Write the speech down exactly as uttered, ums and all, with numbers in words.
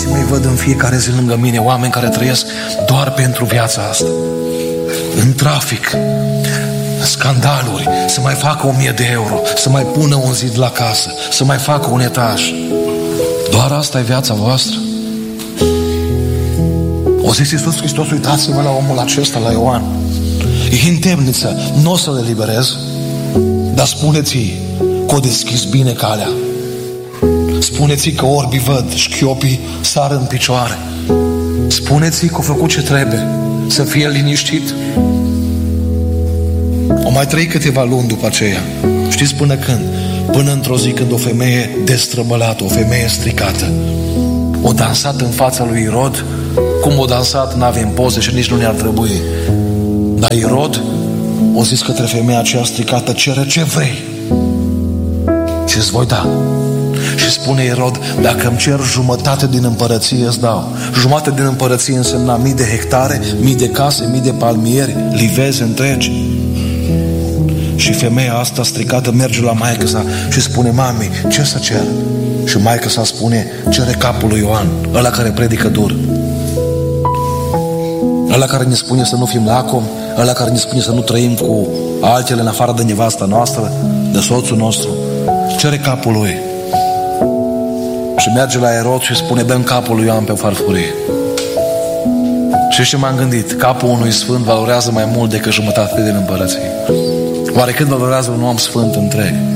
Părinții mei văd în fiecare zi lângă mine oameni care trăiesc doar pentru viața asta. În trafic, scandaluri, să mai facă o mie de euro, să mai pună un zid la casă, să mai facă un etaj. Doar asta e viața voastră? O zis Iisus Hristos, uitați-vă la omul acesta, la Ioan. E în temniță, nu o să-l eliberez, dar spuneți-i că o deschis bine calea. Spuneți-i că orbii văd, șchiopii sar în picioare. Spuneți-i că a făcut ce trebuie, să fie liniștit. O mai trăi câteva luni după aceea. Știți până când? Până într-o zi când o femeie destrăbălată, o femeie stricată, o dansat în fața lui Irod. Cum o dansat, n-avem poze și nici nu ne-ar trebui. Dar Irod o zis către femeia aceea stricată, cere ce vrei și îți voi da. Și spune Irod, dacă îmi cer jumătate din împărăție, îți dau. Jumătate din împărăție însemna mii de hectare, mii de case, mii de palmieri, livezi întregi. Și femeia asta stricată merge la maică sa și spune, mami, ce să cer? Și maică sa spune, cere capul lui Ioan, ăla care predică dur, ăla care ne spune să nu fim lacomi, ăla care ne spune să nu trăim cu altele în afară de nevasta noastră, de soțul nostru. Cere capul lui. Și merge la Irod și spune, dă-mi capul lui Ioan pe o farfurie. Și ce m-am gândit? Capul unui sfânt valorează mai mult decât jumătate din împărăție. Oare cât valorează un om sfânt întreg?